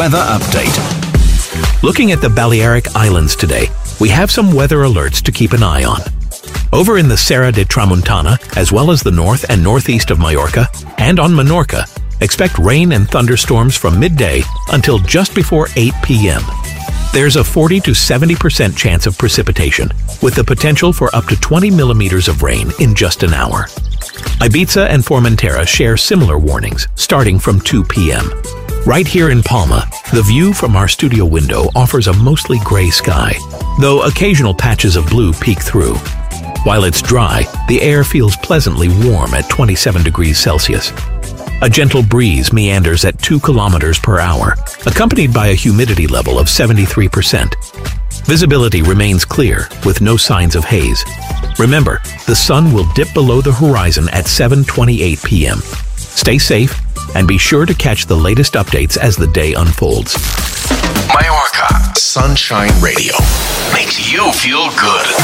Weather update. Looking at the Balearic Islands today, we have some weather alerts to keep an eye on. Over in the Serra de Tramuntana, as well as the north and northeast of Mallorca, and on Menorca, expect rain and thunderstorms from midday until just before 8 p.m. There's a 40 to 70% chance of precipitation, with the potential for up to 20 millimeters of rain in just an hour. Ibiza and Formentera share similar warnings, starting from 2 p.m. Right here in Palma, the view from our studio window offers a mostly gray sky, though occasional patches of blue peek through. While it's dry, the air feels pleasantly warm at 27 degrees Celsius. A gentle breeze meanders at 2 kilometers per hour, accompanied by a humidity level of 73%. Visibility remains clear, with no signs of haze. Remember, the sun will dip below the horizon at 7:28 p.m. Stay safe, and be sure to catch the latest updates as the day unfolds. Mallorca Sunshine Radio makes you feel good.